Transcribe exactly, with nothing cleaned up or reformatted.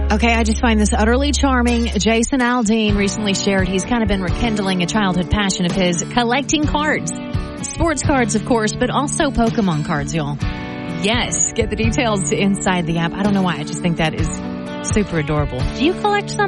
Okay, I just find this utterly charming. Jason Aldean recently shared he's kind of been rekindling a childhood passion of his, collecting cards. Sports cards, of course, but also Pokemon cards, y'all. Yes, get the details inside the app. I don't know why. I just think that is super adorable. Do you collect some?